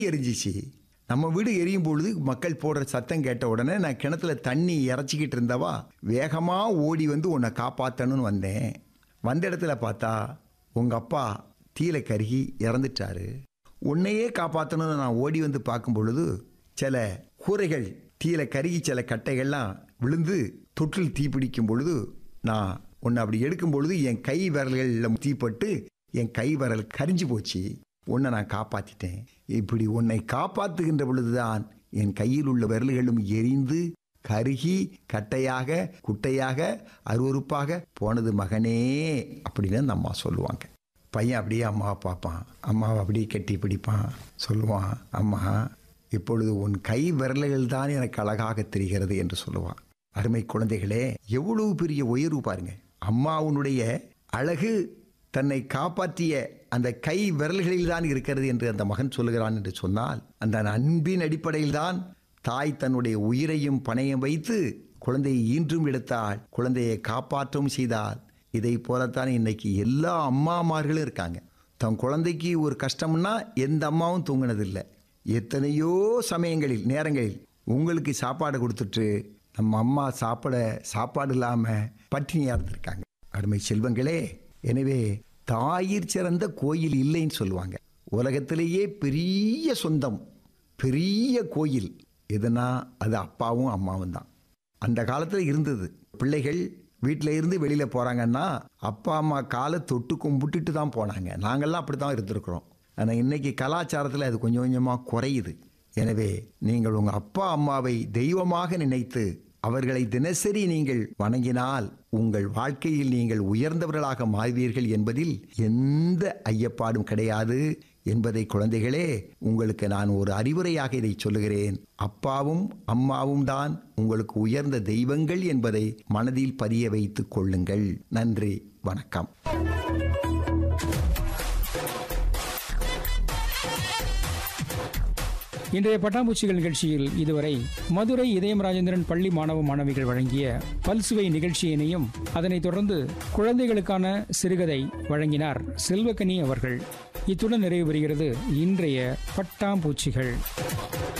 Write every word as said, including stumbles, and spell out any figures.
எரிஞ்சிச்சு. நம்ம வீடு எரியும் பொழுது மக்கள் போடுற சத்தம் கேட்ட உடனே நான் கிணத்துல தண்ணி இறச்சிக்கிட்டு இருந்தவா வேகமாக ஓடி வந்து உன்னை காப்பாற்றணும்னு வந்தேன். வந்த இடத்துல பார்த்தா உங்கள் அப்பா தீயில கருகி இறந்துட்டாரு. உன்னையே காப்பாற்றணும்னு நான் ஓடி வந்து பார்க்கும் பொழுது சில கூரைகள் தீயில கருகி சில கட்டைகள்லாம் விழுந்து தொற்றில் தீப்பிடிக்கும் பொழுது நான் உன்னை அப்படி எடுக்கும் பொழுது என் கை விரல்களில் தீப்பட்டு என் கை விரல் கரிஞ்சு போச்சு. உன்னை நான் காப்பாற்றிட்டேன். இப்படி உன்னை காப்பாற்றுகின்ற பொழுதுதான் என் கையில் உள்ள விரல்களும் எரிந்து கருகி கட்டையாக குட்டையாக அருவருப்பாக போனது மகனே அப்படின்னு அந்த அம்மா சொல்லுவாங்க. பையன் அப்படியே அம்மாவை பார்ப்பான், அம்மாவை அப்படியே கட்டி பிடிப்பான், சொல்லுவான், அம்மா இப்பொழுது உன் கை விரல்கள் தான் எனக்கு அழகாக தெரிகிறது என்று சொல்லுவான். அருமை குழந்தைகளே, எவ்வளவு பெரிய உயர்வு பாருங்க. அம்மாவுடைய அழகு தன்னை காப்பாற்றிய அந்த கை விரல்களில் தான் இருக்கிறது என்று அந்த மகன் சொல்லுகிறான் என்று சொன்னால், அந்த அன்பின் அடிப்படையில் தான் தாய் தன்னுடைய உயிரையும் பணையம் வைத்து குழந்தையை ஈன்றும் எடுத்தாள், குழந்தையை காப்பாற்றவும் செய்தாள். இதை போலத்தான் இன்னைக்கு எல்லா அம்மாமார்களும் இருக்காங்க. தன் குழந்தைக்கு ஒரு கஷ்டம்னா எந்த அம்மாவும் தூங்கினதில்லை. எத்தனையோ சமயங்களில் நேரங்களில் உங்களுக்கு சாப்பாடு கொடுத்துட்டு நம்ம அம்மா சாப்பிட சாப்பாடு இல்லாமல் பட்டினியாக இருந்திருக்காங்க. அருமை செல்வங்களே, எனவே தாயிற் சிறந்த கோயில் இல்லைன்னு சொல்லுவாங்க. உலகத்திலேயே பெரிய சொந்தம் பெரிய கோயில் எதுனா அது அப்பாவும் அம்மாவும் தான். அந்த காலத்தில் இருந்தது. பிள்ளைகள் வீட்டில் இருந்து வெளியில் போகிறாங்கன்னா அப்பா அம்மா காலை தொட்டு கும்பிட்டுட்டு தான் போனாங்க. நாங்கள்லாம் அப்படி தான் இருந்திருக்கிறோம். ஆனால் இன்றைக்கி கலாச்சாரத்தில் அது கொஞ்சம் கொஞ்சமாக குறையுது. எனவே நீங்கள் உங்கள் அப்பா அம்மாவை தெய்வமாக நினைத்து அவர்களை தினசரி நீங்கள் வணங்கினால் உங்கள் வாழ்க்கையில் நீங்கள் உயர்ந்தவர்களாக மாறுவீர்கள் என்பதில் எந்த ஐயப்பாடும் கிடையாது என்பதை குழந்தைகளே உங்களுக்கு நான் ஒரு அறிவுரையாக இதை சொல்லுகிறேன். அப்பாவும் அம்மாவும் தான் உங்களுக்கு உயர்ந்த தெய்வங்கள் என்பதை மனதில் பதிய வைத்துக் கொள்ளுங்கள். நன்றி, வணக்கம். இன்றைய பட்டாம்பூச்சிகள் நிகழ்ச்சியில் இதுவரை மதுரை இதயம் ராஜேந்திரன் பள்ளி மாணவ மாணவிகள் வழங்கிய பல்சுவை நிகழ்ச்சியினையும் அதனைத் தொடர்ந்து குழந்தைகளுக்கான சிறுகதை வழங்கினார் செல்வக்கனி அவர்கள். இத்துடன் நிறைவு பெறுகிறது இன்றைய பட்டாம்பூச்சிகள்.